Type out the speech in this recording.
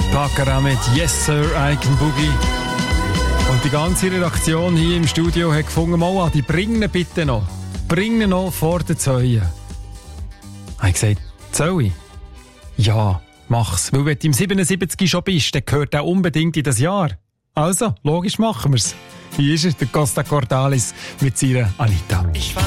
Baccarat mit Yes Sir, I Can Boogie. Und die ganze Redaktion hier im Studio hat gefunden, mal Adi, bring ihn bitte noch. Bring ihn noch vor den Zeugen. Habe ich gesagt, soll ich? Ja, mach's. Weil wenn du im 77 schon bist, dann gehört er unbedingt in das Jahr. Also, logisch machen wir's. Hier ist er, der Costa Cordalis mit seiner Anita.